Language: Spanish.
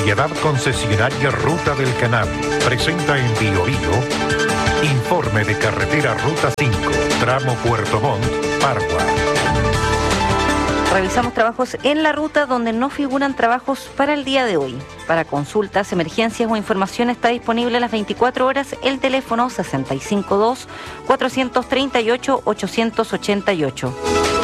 Sociedad Concesionaria Ruta del Canal presenta en Bio informe de carretera Ruta 5, tramo Puerto Montt, Pargua. Revisamos trabajos en la ruta donde no figuran trabajos para el día de hoy. Para consultas, emergencias o información está disponible a las 24 horas el teléfono 652-438-888.